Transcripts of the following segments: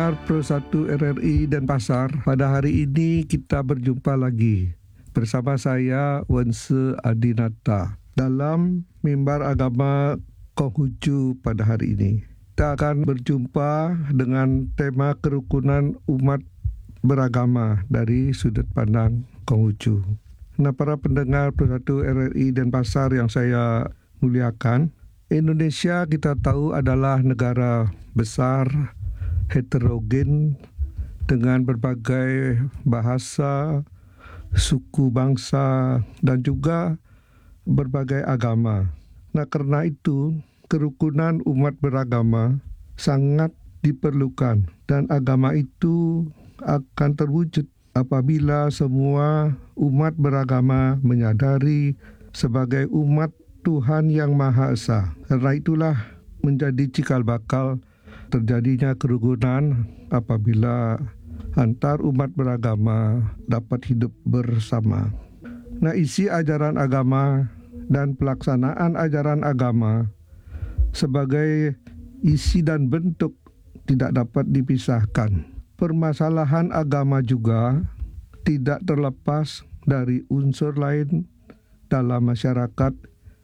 Persatu RRI Denpasar, pada hari ini kita berjumpa lagi bersama saya Wense Adinata dalam mimbar agama Konghucu. Pada hari ini kita akan berjumpa dengan tema kerukunan umat beragama dari sudut pandang Konghucu. Nah, para pendengar Persatu RRI Denpasar yang saya muliakan, Indonesia kita tahu adalah negara besar, heterogen, dengan berbagai bahasa, suku bangsa, dan juga berbagai agama. Nah, karena itu kerukunan umat beragama sangat diperlukan, dan agama itu akan terwujud apabila semua umat beragama menyadari sebagai umat Tuhan Yang Maha Esa. Karena itulah menjadi cikal bakal terjadinya kerukunan apabila antar umat beragama dapat hidup bersama. Nah, isi ajaran agama dan pelaksanaan ajaran agama sebagai isi dan bentuk tidak dapat dipisahkan. Permasalahan agama juga tidak terlepas dari unsur lain dalam masyarakat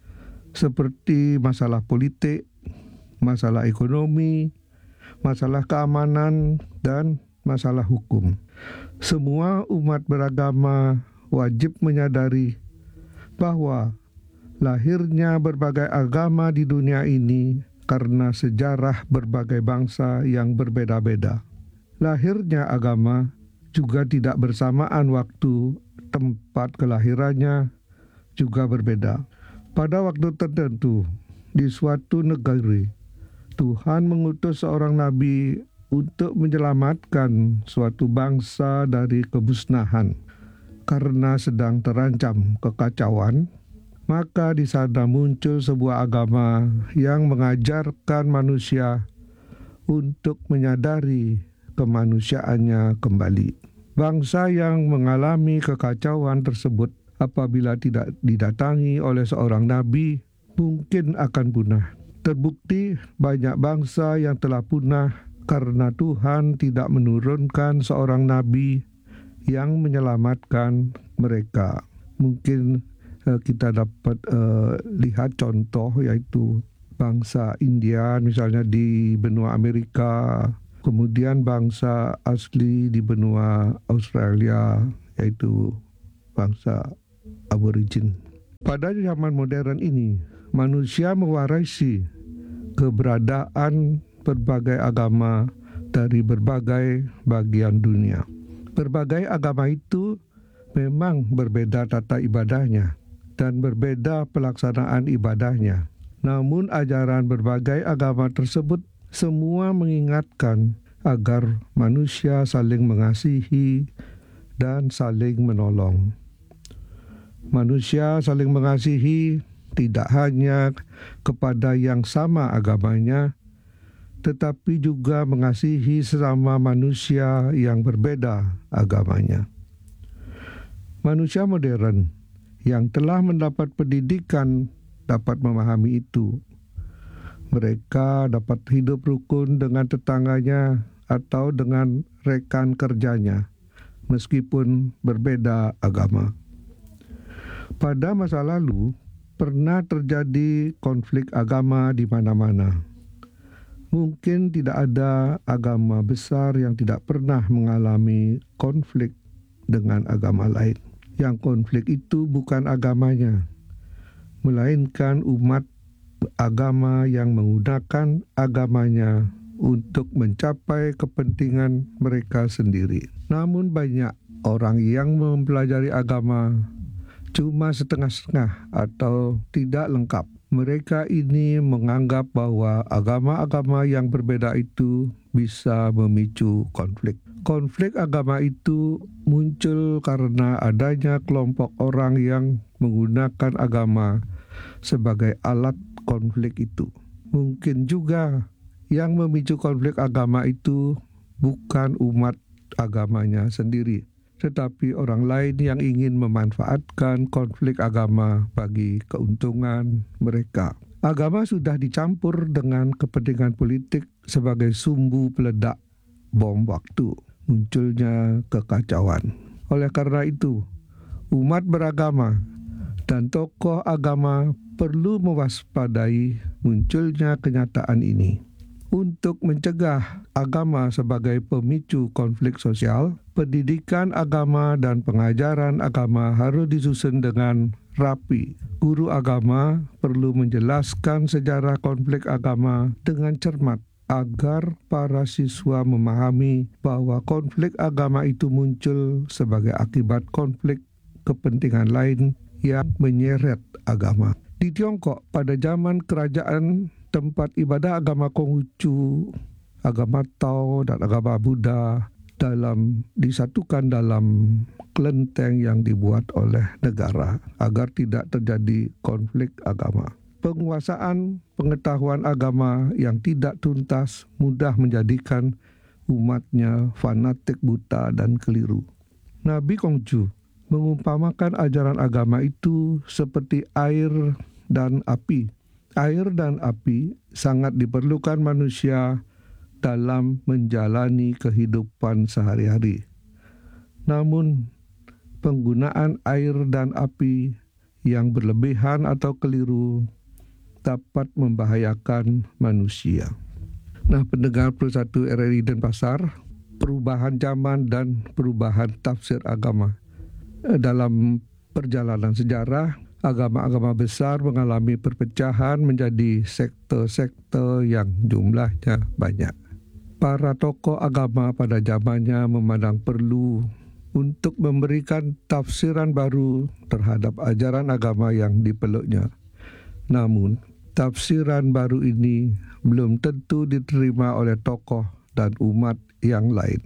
seperti masalah politik, masalah ekonomi, masalah keamanan, dan masalah hukum. Semua umat beragama wajib menyadari bahwa lahirnya berbagai agama di dunia ini karena sejarah berbagai bangsa yang berbeda-beda. Lahirnya agama juga tidak bersamaan waktu, tempat kelahirannya juga berbeda. Pada waktu tertentu di suatu negeri, Tuhan mengutus seorang nabi untuk menyelamatkan suatu bangsa dari kemusnahan. Karena sedang terancam kekacauan, maka di sana muncul sebuah agama yang mengajarkan manusia untuk menyadari kemanusiaannya kembali. Bangsa yang mengalami kekacauan tersebut apabila tidak didatangi oleh seorang nabi mungkin akan punah. Terbukti banyak bangsa yang telah punah karena Tuhan tidak menurunkan seorang nabi yang menyelamatkan mereka. Mungkin kita dapat lihat contoh, yaitu bangsa India misalnya di benua Amerika, kemudian bangsa asli di benua Australia, yaitu bangsa Aborigin. Pada zaman modern ini, manusia mewarisi keberadaan berbagai agama dari berbagai bagian dunia. Berbagai agama itu memang berbeda tata ibadahnya dan berbeda pelaksanaan ibadahnya. Namun ajaran berbagai agama tersebut semua mengingatkan agar manusia saling mengasihi dan saling menolong. Manusia saling mengasihi tidak hanya kepada yang sama agamanya, tetapi juga mengasihi sesama manusia yang berbeda agamanya. Manusia modern yang telah mendapat pendidikan dapat memahami itu. Mereka dapat hidup rukun dengan tetangganya atau dengan rekan kerjanya, meskipun berbeda agama. Pada masa lalu, pernah terjadi konflik agama di mana-mana. Mungkin tidak ada agama besar yang tidak pernah mengalami konflik dengan agama lain. Yang konflik itu bukan agamanya, melainkan umat agama yang menggunakan agamanya untuk mencapai kepentingan mereka sendiri. Namun banyak orang yang mempelajari agama cuma setengah-setengah atau tidak lengkap. Mereka ini menganggap bahwa agama-agama yang berbeda itu bisa memicu konflik. Konflik agama itu muncul karena adanya kelompok orang yang menggunakan agama sebagai alat konflik itu. Mungkin juga yang memicu konflik agama itu bukan umat agamanya sendiri, tetapi orang lain yang ingin memanfaatkan konflik agama bagi keuntungan mereka. Agama sudah dicampur dengan kepentingan politik sebagai sumbu peledak bom waktu, munculnya kekacauan. Oleh karena itu, umat beragama dan tokoh agama perlu mewaspadai munculnya kenyataan ini. Untuk mencegah agama sebagai pemicu konflik sosial, pendidikan agama dan pengajaran agama harus disusun dengan rapi. Guru agama perlu menjelaskan sejarah konflik agama dengan cermat agar para siswa memahami bahwa konflik agama itu muncul sebagai akibat konflik kepentingan lain yang menyeret agama. Di Tiongkok pada zaman kerajaan, tempat ibadah agama Konghucu, agama Tao dan agama Buddha disatukan dalam kelenteng yang dibuat oleh negara agar tidak terjadi konflik agama. Penguasaan pengetahuan agama yang tidak tuntas mudah menjadikan umatnya fanatik, buta dan keliru. Nabi Konghucu mengumpamakan ajaran agama itu seperti air dan api. Air dan api sangat diperlukan manusia dalam menjalani kehidupan sehari-hari. Namun, penggunaan air dan api yang berlebihan atau keliru dapat membahayakan manusia. Nah, pendengar Persatu RRI Denpasar, perubahan zaman dan perubahan tafsir agama. Dalam perjalanan sejarah, agama-agama besar mengalami perpecahan menjadi sekte-sekte yang jumlahnya banyak. Para tokoh agama pada zamannya memandang perlu untuk memberikan tafsiran baru terhadap ajaran agama yang dipeluknya. Namun, tafsiran baru ini belum tentu diterima oleh tokoh dan umat yang lain.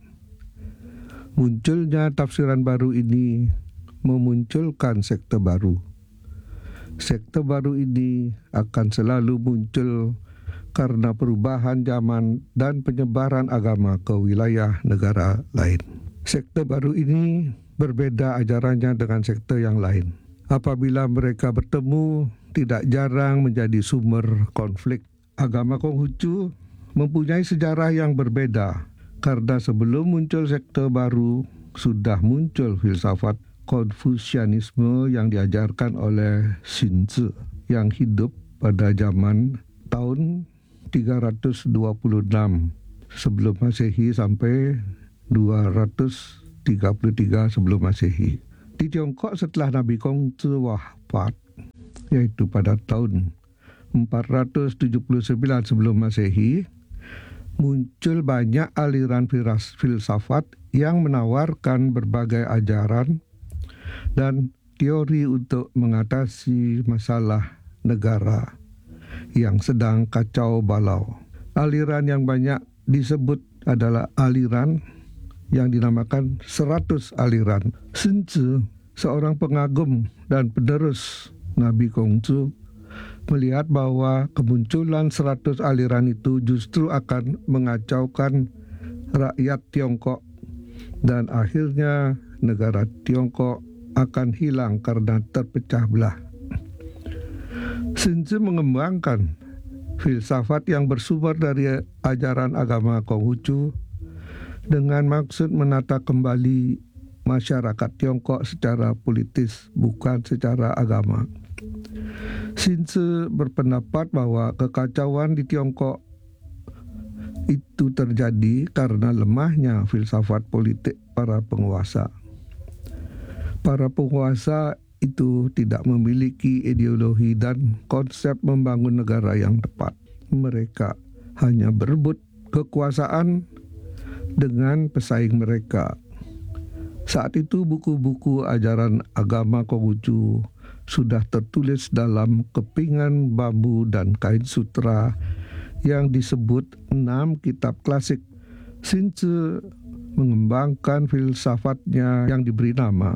Munculnya tafsiran baru ini memunculkan sekte baru. Sekte baru ini akan selalu muncul karena perubahan zaman dan penyebaran agama ke wilayah negara lain. Sekte baru ini berbeda ajarannya dengan sekte yang lain. Apabila mereka bertemu, tidak jarang menjadi sumber konflik. Agama Konghucu mempunyai sejarah yang berbeda karena sebelum muncul sekte baru, sudah muncul filsafat Konfusianisme yang diajarkan oleh Sun Tzu yang hidup pada zaman tahun 326 sebelum Masehi sampai 233 sebelum Masehi. Di Tiongkok setelah Nabi Konghucu wafat, yaitu pada tahun 479 sebelum Masehi, muncul banyak aliran filsafat yang menawarkan berbagai ajaran dan teori untuk mengatasi masalah negara yang sedang kacau balau. Aliran yang banyak disebut adalah aliran yang dinamakan 100 aliran. Sun Tzu, seorang pengagum dan penerus Nabi Konghucu, melihat bahwa kemunculan 100 aliran itu justru akan mengacaukan rakyat Tiongkok dan akhirnya negara Tiongkok akan hilang karena terpecah belah. Sun Tzu mengembangkan filsafat yang bersumber dari ajaran agama Konghucu dengan maksud menata kembali masyarakat Tiongkok secara politis, bukan secara agama. Sun Tzu berpendapat bahwa kekacauan di Tiongkok itu terjadi karena lemahnya filsafat politik para penguasa. Para penguasa itu tidak memiliki ideologi dan konsep membangun negara yang tepat. Mereka hanya berebut kekuasaan dengan pesaing mereka. Saat itu buku-buku ajaran agama Konghucu sudah tertulis dalam kepingan bambu dan kain sutra yang disebut 6 kitab klasik. Sun Tzu mengembangkan filsafatnya yang diberi nama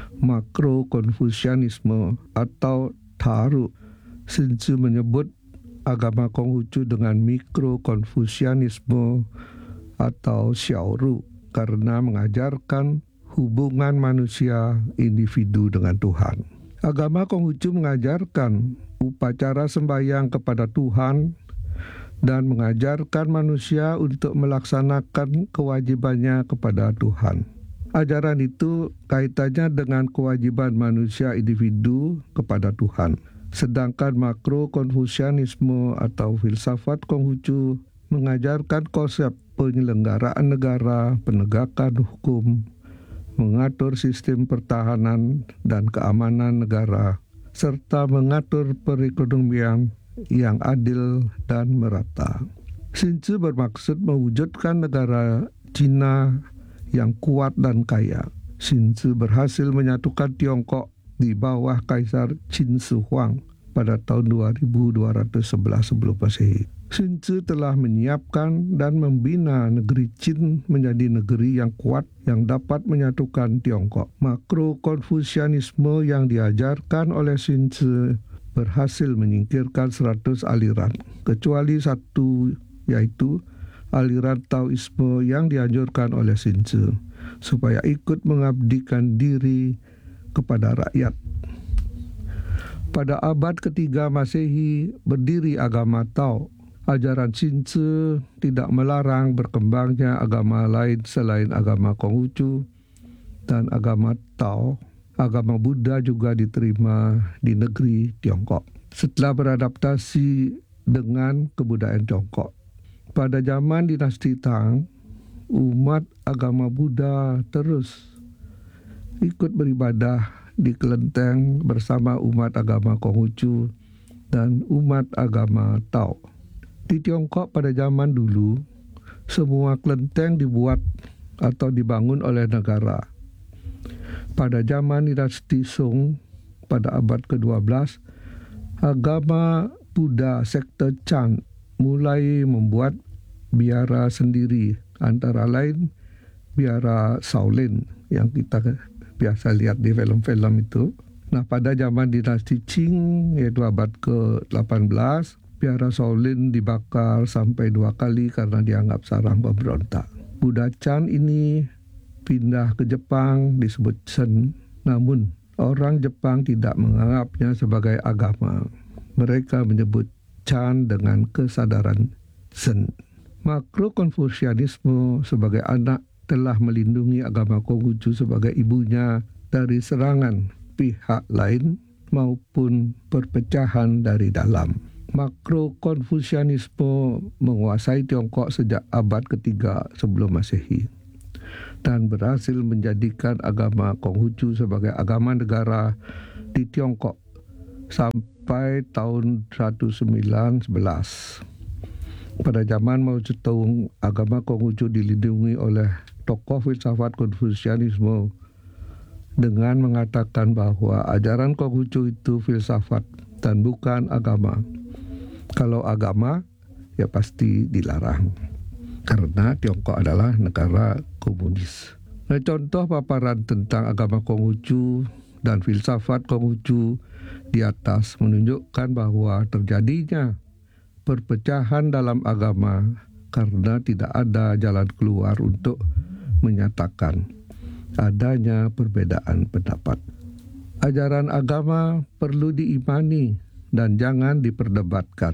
Makro-Konfusianisme atau Taru. Sun Tzu menyebut agama Konghucu dengan Mikro-Konfusianisme atau Xiaoru karena mengajarkan hubungan manusia individu dengan Tuhan. Agama Konghucu mengajarkan upacara sembahyang kepada Tuhan dan mengajarkan manusia untuk melaksanakan kewajibannya kepada Tuhan. Ajaran itu kaitannya dengan kewajiban manusia individu kepada Tuhan. Sedangkan makro Konfusianisme atau filsafat Konghucu mengajarkan konsep penyelenggaraan negara, penegakan hukum, mengatur sistem pertahanan dan keamanan negara, serta mengatur perekonomian yang adil dan merata. Xinzi bermaksud mewujudkan negara Cina yang kuat dan kaya. Xinzi berhasil menyatukan Tiongkok di bawah Kaisar Qin Shi Huang pada tahun 2211 sebelum Masehi. Xinzi telah menyiapkan dan membina negeri Qin menjadi negeri yang kuat yang dapat menyatukan Tiongkok. Makro Konfusianisme yang diajarkan oleh Xinzi berhasil menyingkirkan 100 aliran, kecuali satu, yaitu aliran Taoisme yang dianjurkan oleh Xinzi supaya ikut mengabdikan diri kepada rakyat. Pada abad ketiga Masehi berdiri agama Tao. Ajaran Xinzi tidak melarang berkembangnya agama lain selain agama Konghucu dan agama Tao. Agama Buddha juga diterima di negeri Tiongkok setelah beradaptasi dengan kebudayaan Tiongkok. Pada zaman dinasti Tang, umat agama Buddha terus ikut beribadah di kelenteng bersama umat agama Konghucu dan umat agama Tao. Di Tiongkok pada zaman dulu, semua kelenteng dibuat atau dibangun oleh negara. Pada zaman dinasti Song pada abad ke-12, agama Buddha sekte Chan mulai membuat biara sendiri, antara lain biara Shaolin yang kita biasa lihat di film-film itu. Nah, pada zaman dinasti Qing, yaitu abad ke-18, biara Shaolin dibakar sampai 2 kali karena dianggap sarang pemberontak. Buddha Chan ini pindah ke Jepang, disebut Zen. Namun, orang Jepang tidak menganggapnya sebagai agama. Mereka menyebut Chan dengan kesadaran Zen. Makro Konfusianisme sebagai anak telah melindungi agama Konghucu sebagai ibunya dari serangan pihak lain maupun perpecahan dari dalam. Makro Konfusianisme menguasai Tiongkok sejak abad ketiga sebelum Masehi dan berhasil menjadikan agama Konghucu sebagai agama negara di Tiongkok sampai tahun 1911. Pada zaman Mao Zedong, agama Konghucu dilindungi oleh tokoh filsafat Konfusianisme dengan mengatakan bahwa ajaran Konghucu itu filsafat dan bukan agama. Kalau agama, ya pasti dilarang, karena Tiongkok adalah negara komunis. Nah, contoh paparan tentang agama Konghucu dan filsafat Konghucu di atas menunjukkan bahwa terjadinya perpecahan dalam agama karena tidak ada jalan keluar untuk menyatakan adanya perbedaan pendapat. Ajaran agama perlu diimani dan jangan diperdebatkan.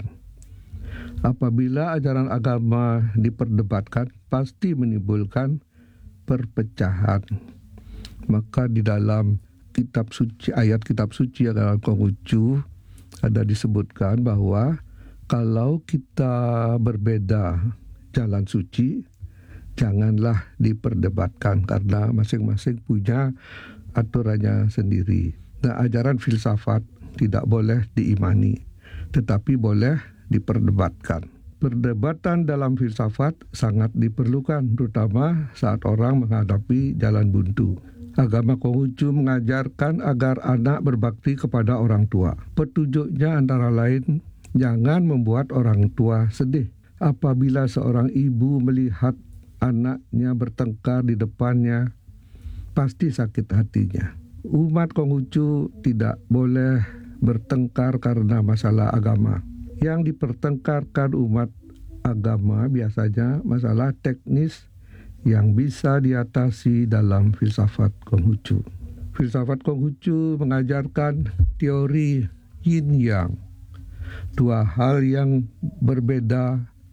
Apabila ajaran agama diperdebatkan, pasti menimbulkan perpecahan. Maka di dalam kitab suci, ayat kitab suci dalam Konghucu ada disebutkan bahwa kalau kita berbeda jalan suci, janganlah diperdebatkan karena masing-masing punya aturannya sendiri. Nah, ajaran filsafat tidak boleh diimani, tetapi boleh diperdebatkan. Perdebatan dalam filsafat sangat diperlukan, terutama saat orang menghadapi jalan buntu. Agama Konghucu mengajarkan agar anak berbakti kepada orang tua. Petunjuknya antara lain, jangan membuat orang tua sedih. Apabila seorang ibu melihat anaknya bertengkar di depannya, pasti sakit hatinya. Umat Konghucu tidak boleh bertengkar karena masalah agama. Yang dipertengkarkan umat agama biasanya masalah teknis yang bisa diatasi dalam filsafat Konghucu. Filsafat Konghucu mengajarkan teori yin yang, dua hal yang berbeda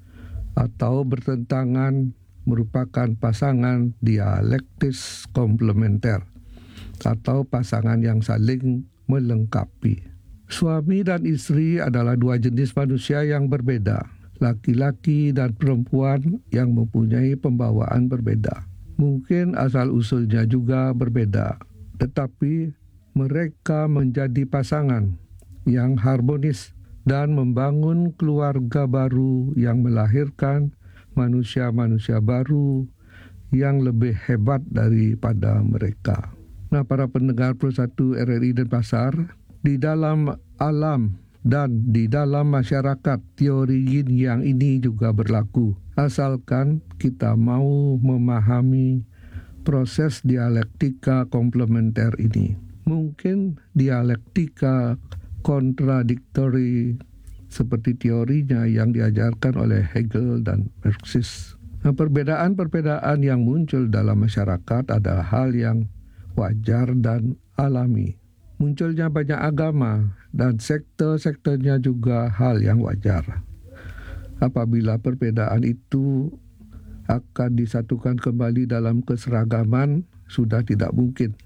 atau bertentangan merupakan pasangan dialektis komplementer atau pasangan yang saling melengkapi. Suami dan istri adalah dua jenis manusia yang berbeda, laki-laki dan perempuan yang mempunyai pembawaan berbeda. Mungkin asal-usulnya juga berbeda, tetapi mereka menjadi pasangan yang harmonis dan membangun keluarga baru yang melahirkan manusia-manusia baru yang lebih hebat daripada mereka. Nah, para pendengar Pro 1 RRI Denpasar, di dalam alam dan di dalam masyarakat, teori yin yang ini juga berlaku, asalkan kita mau memahami proses dialektika komplementer ini. Mungkin dialektika kontradiktori seperti teorinya yang diajarkan oleh Hegel dan Marxis. Nah, perbedaan-perbedaan yang muncul dalam masyarakat adalah hal yang wajar dan alami. Munculnya banyak agama dan sekte-sektenya juga hal yang wajar. Apabila perbedaan itu akan disatukan kembali dalam keseragaman, sudah tidak mungkin.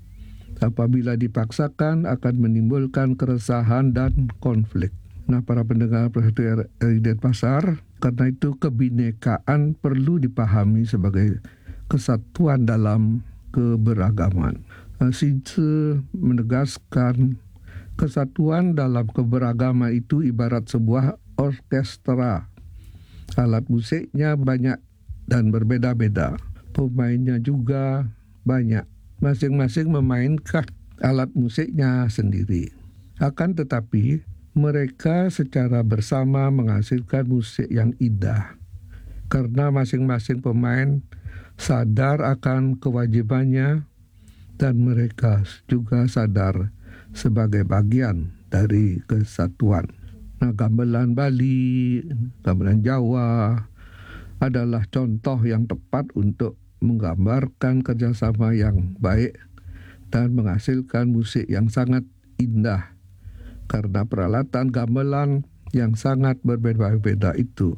Apabila dipaksakan akan menimbulkan keresahan dan konflik. Nah, para pendengar Persatuan RRI Denpasar, karena itu kebinekaan perlu dipahami sebagai kesatuan dalam keberagaman. Xinzi menegaskan kesatuan dalam keberagaman itu ibarat sebuah orkestra. Alat musiknya banyak dan berbeda-beda. Pemainnya juga banyak. Masing-masing memainkan alat musiknya sendiri. Akan tetapi, mereka secara bersama menghasilkan musik yang indah. Karena masing-masing pemain sadar akan kewajibannya dan mereka juga sadar sebagai bagian dari kesatuan. Nah, gamelan Bali, gamelan Jawa adalah contoh yang tepat untuk menggambarkan kerjasama yang baik dan menghasilkan musik yang sangat indah karena peralatan gamelan yang sangat berbeda-beda itu.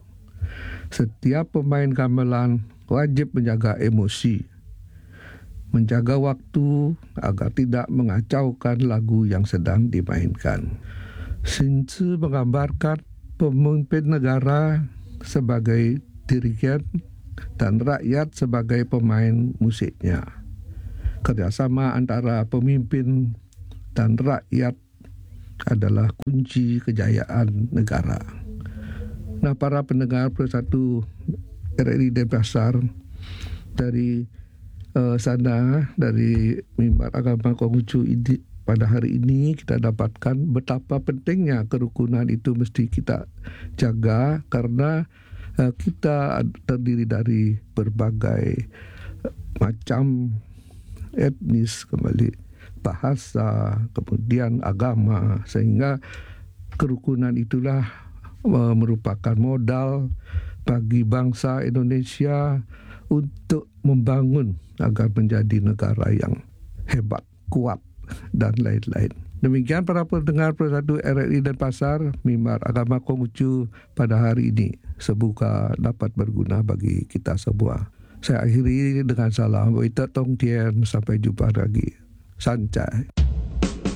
Setiap pemain gamelan wajib menjaga emosi, menjaga waktu agar tidak mengacaukan lagu yang sedang dimainkan. Xinzi menggambarkan pemimpin negara sebagai dirigen dan rakyat sebagai pemain musiknya. Kerjasama antara pemimpin dan rakyat adalah kunci kejayaan negara. Nah, para pendengar Pro 1 RRI Denpasar, dari sana, dari Mimbar Agama Konghucu ini, pada hari ini kita dapatkan betapa pentingnya kerukunan itu mesti kita jaga, karena kita terdiri dari berbagai macam etnis, kembali bahasa, kemudian agama, sehingga kerukunan itulah merupakan modal bagi bangsa Indonesia untuk membangun agar menjadi negara yang hebat, kuat, dan lain-lain. Demikian para pendengar Pro 1 RRI Denpasar, Mimbar Agama Konghucu pada hari ini. Semoga dapat berguna bagi kita semua. Saya akhiri dengan salam. Wita Tong Tien. Sampai jumpa lagi. Sancai.